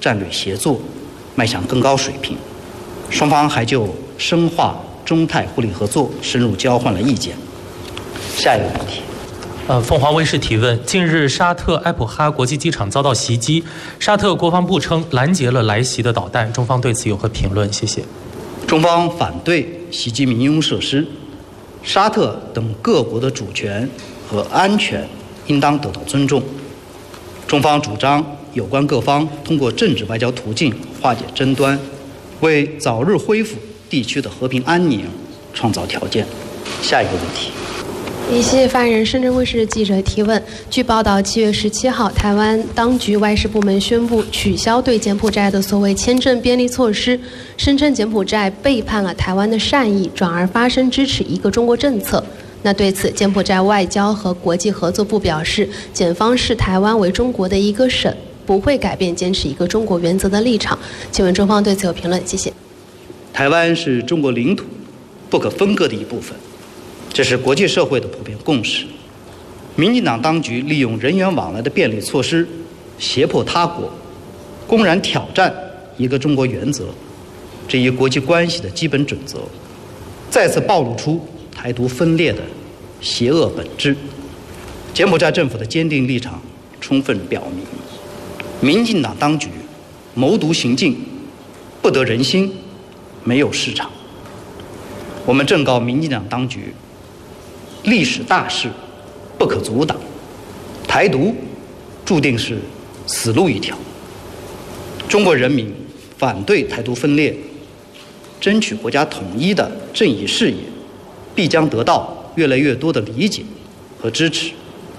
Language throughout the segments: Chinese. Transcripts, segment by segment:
战略协作迈向更高水平。双方还就深化中泰互利合作深入交换了意见。下一个问题。 凤凰卫视提问：近日沙特埃普哈国际机场遭到袭击，沙特国防部称拦截了来袭的导弹，中方对此有何评论？谢谢。 中方反对袭击民用设施，沙特等各国的主权和安全应当得到尊重。中方主张有关各方通过政治外交途径化解争端，为早日恢复地区的和平安宁创造条件。下一个问题。 一系发言人深圳卫视记者提问：据报道，7月17号，台湾当局外事部门宣布取消对柬埔寨的所谓签证便利措施，声称柬埔寨背叛了台湾的善意，转而发声支持一个中国政策。那对此，柬埔寨外交和国际合作部表示，检方视台湾为中国的一个省，不会改变坚持一个中国原则的立场。请问中方对此有评论？谢谢。 台湾是中国领土不可分割的一部分，这是国际社会的普遍共识。民进党当局利用人员往来的便利措施，胁迫他国，公然挑战一个中国原则这一国际关系的基本准则，再次暴露出台独分裂的邪恶本质。柬埔寨政府的坚定立场充分表明，民进党当局谋独行径，不得人心，没有市场。我们正告民进党当局，历史大势不可阻挡，台独注定是死路一条。中国人民反对台独分裂，争取国家统一的正义事业，必将得到越来越多的理解和支持。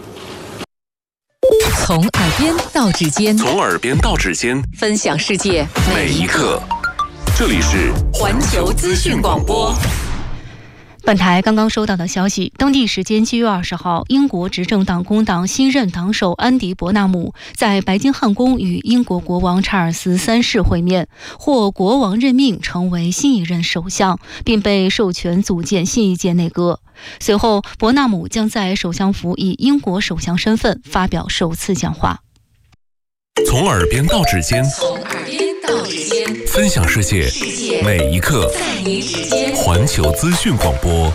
从耳边到指尖， 从耳边到指尖， 分享世界每一刻。这里是环球资讯广播。本台刚刚收到的消息，当地时间7月20号，英国执政党工党新任党首安迪·伯纳姆在白金汉宫与英国国王查尔斯3世会面，获国王任命成为新一任首相，并被授权组建新一届内阁。随后，伯纳姆将在首相府以英国首相身份发表首次讲话。 从耳边到指尖， 从耳边到指尖， 分享世界每一刻， 在你指尖。 环球资讯广播。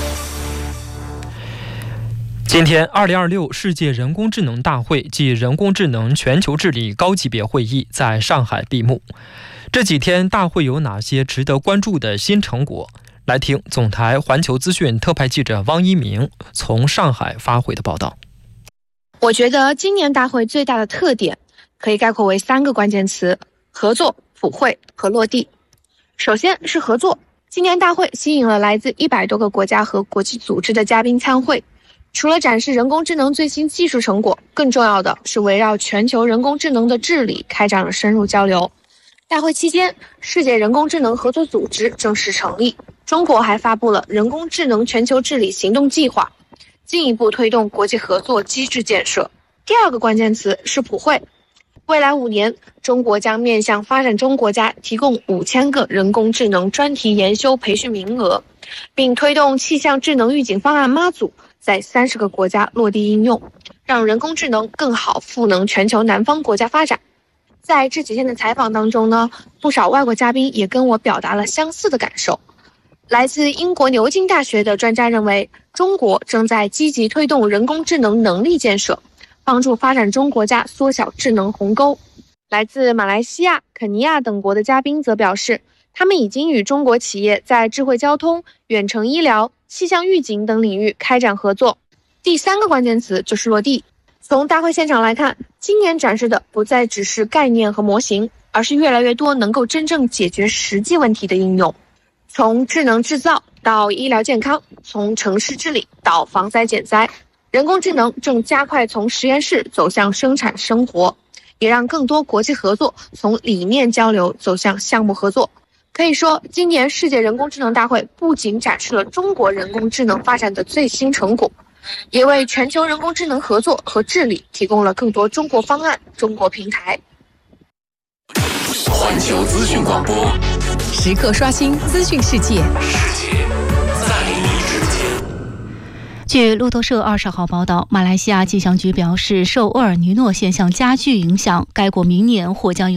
今天2026世界人工智能大会暨人工智能全球治理高级别会议在上海闭幕。这几天大会有哪些值得关注的新成果？来听总台环球资讯特派记者汪一鸣从上海发回的报道。 我觉得今年大会最大的特点可以概括为3个关键词：合作、普惠和落地。首先是合作，今年大会吸引了来自100多个国家和国际组织的嘉宾参会。除了展示人工智能最新技术成果，更重要的是围绕全球人工智能的治理开展了深入交流。大会期间，世界人工智能合作组织正式成立，中国还发布了人工智能全球治理行动计划，进一步推动国际合作机制建设。第2个关键词是普惠。未来5年，中国将面向发展中国家提供5000个人工智能专题研修培训名额，并推动气象智能预警方案妈祖在30个国家落地应用，让人工智能更好赋能全球南方国家发展。在这几天的采访当中呢，不少外国嘉宾也跟我表达了相似的感受。来自英国牛津大学的专家认为，中国正在积极推动人工智能能力建设，帮助发展中国家缩小智能鸿沟。来自马来西亚、肯尼亚等国的嘉宾则表示，他们已经与中国企业在智慧交通、远程医疗、气象预警等领域开展合作。第3个关键词就是落地。从大会现场来看，今年展示的不再只是概念和模型，而是越来越多能够真正解决实际问题的应用。从智能制造到医疗健康，从城市治理到防灾减灾，人工智能正加快从实验室走向生产生活，也让更多国际合作从理念交流走向项目合作。可以说，今年世界人工智能大会不仅展示了中国人工智能发展的最新成果，也为全球人工智能合作和治理提供了更多中国方案、中国平台。 环球资讯广播， 时刻刷新资讯世界， 世界在你之间。 据路透社20号报道，马来西亚气象局表示，受厄尔尼诺现象加剧影响，该国明年或将